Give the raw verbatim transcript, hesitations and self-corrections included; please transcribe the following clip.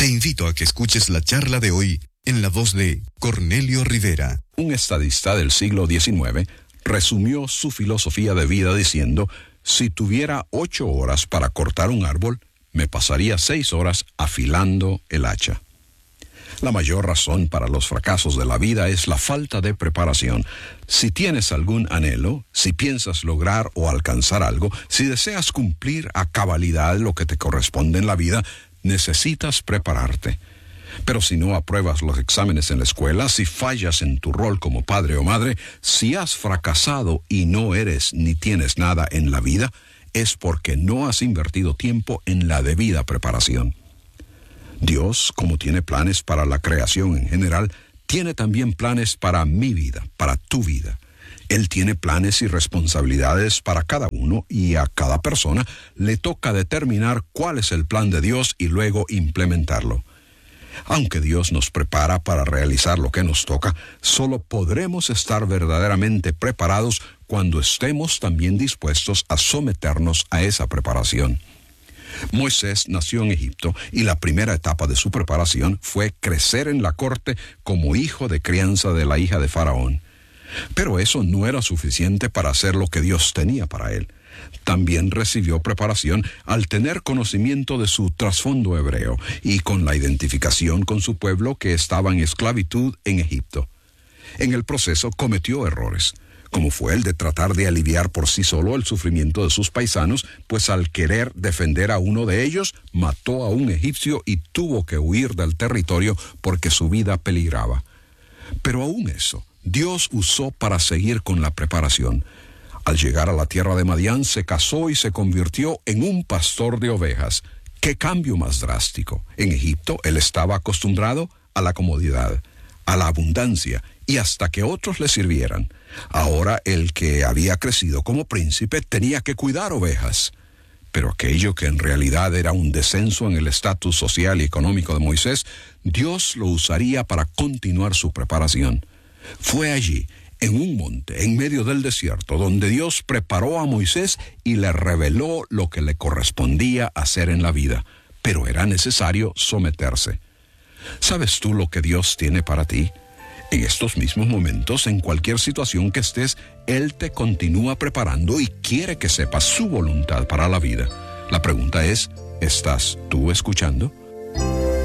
Te invito a que escuches la charla de hoy en la voz de Cornelio Rivera. Un estadista del siglo diecinueve resumió su filosofía de vida diciendo: si tuviera ocho horas para cortar un árbol, me pasaría seis horas afilando el hacha. La mayor razón para los fracasos de la vida es la falta de preparación. Si tienes algún anhelo, si piensas lograr o alcanzar algo, si deseas cumplir a cabalidad lo que te corresponde en la vida, necesitas prepararte. Pero si no apruebas los exámenes en la escuela, si fallas en tu rol como padre o madre, si has fracasado y no eres ni tienes nada en la vida, es porque no has invertido tiempo en la debida preparación. Dios, como tiene planes para la creación en general, tiene también planes para mi vida, para tu vida. Él tiene planes y responsabilidades para cada uno, y a cada persona le toca determinar cuál es el plan de Dios y luego implementarlo. Aunque Dios nos prepara para realizar lo que nos toca, solo podremos estar verdaderamente preparados cuando estemos también dispuestos a someternos a esa preparación. Moisés nació en Egipto y la primera etapa de su preparación fue crecer en la corte como hijo de crianza de la hija de Faraón. Pero eso no era suficiente para hacer lo que Dios tenía para él. También recibió preparación al tener conocimiento de su trasfondo hebreo y con la identificación con su pueblo que estaba en esclavitud en Egipto. En el proceso cometió errores, como fue el de tratar de aliviar por sí solo el sufrimiento de sus paisanos, pues al querer defender a uno de ellos, mató a un egipcio y tuvo que huir del territorio porque su vida peligraba. Pero aún eso, Dios usó para seguir con la preparación. Al llegar a la tierra de Madián, se casó y se convirtió en un pastor de ovejas. ¡Qué cambio más drástico! En Egipto, él estaba acostumbrado a la comodidad, a la abundancia y hasta que otros le sirvieran. Ahora el que había crecido como príncipe tenía que cuidar ovejas. Pero aquello que en realidad era un descenso en el estatus social y económico de Moisés, Dios lo usaría para continuar su preparación. Fue allí, en un monte, en medio del desierto, donde Dios preparó a Moisés y le reveló lo que le correspondía hacer en la vida. Pero era necesario someterse. ¿Sabes tú lo que Dios tiene para ti? En estos mismos momentos, en cualquier situación que estés, Él te continúa preparando y quiere que sepas su voluntad para la vida. La pregunta es, ¿estás tú escuchando?